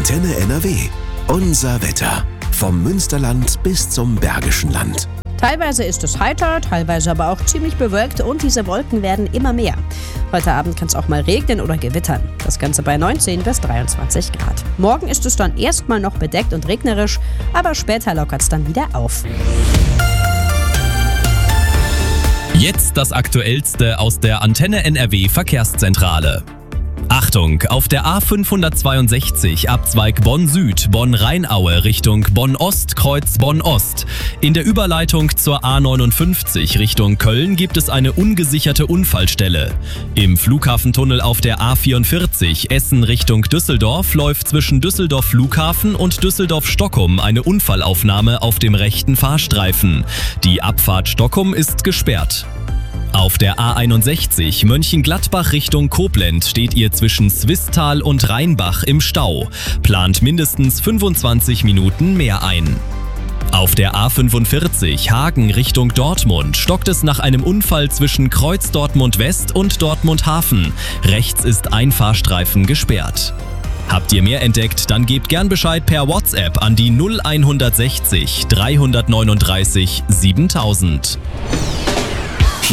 Antenne NRW. Unser Wetter. Vom Münsterland bis zum Bergischen Land. Teilweise ist es heiter, teilweise aber auch ziemlich bewölkt und diese Wolken werden immer mehr. Heute Abend kann es auch mal regnen oder gewittern. Das Ganze bei 19 bis 23 Grad. Morgen ist es dann erstmal noch bedeckt und regnerisch, aber später lockert es dann wieder auf. Jetzt das Aktuellste aus der Antenne NRW Verkehrszentrale. Achtung, auf der A562 Abzweig Bonn-Süd, Bonn-Rheinaue Richtung Bonn-Ost, Kreuz Bonn-Ost. In der Überleitung zur A59 Richtung Köln gibt es eine ungesicherte Unfallstelle. Im Flughafentunnel auf der A44 Essen Richtung Düsseldorf läuft zwischen Düsseldorf Flughafen und Düsseldorf-Stockum eine Unfallaufnahme auf dem rechten Fahrstreifen. Die Abfahrt Stockum ist gesperrt. Auf der A61 Mönchengladbach Richtung Koblenz steht ihr zwischen Swisttal und Rheinbach im Stau. Plant mindestens 25 Minuten mehr ein. Auf der A45 Hagen Richtung Dortmund stockt es nach einem Unfall zwischen Kreuz Dortmund West und Dortmund Hafen. Rechts ist ein Fahrstreifen gesperrt. Habt ihr mehr entdeckt, dann gebt gern Bescheid per WhatsApp an die 0160 339 7000.